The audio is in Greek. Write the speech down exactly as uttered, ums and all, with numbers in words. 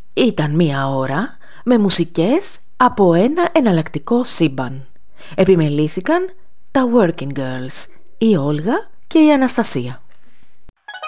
Ήταν μία ώρα με μουσικές από ένα εναλλακτικό σύμπαν. Επιμελήθηκαν τα Working Girls, η Όλγα και η Αναστασία.